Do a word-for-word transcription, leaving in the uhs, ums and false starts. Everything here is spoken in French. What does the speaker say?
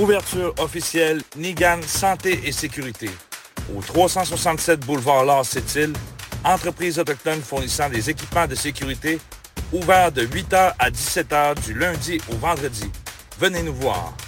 Ouverture officielle Nigan Santé et Sécurité. Au trois cent soixante-sept boulevard Lars Sept-Îles, entreprise autochtone fournissant des équipements de sécurité, ouvert de huit heures à dix-sept heures du lundi au vendredi. Venez nous voir.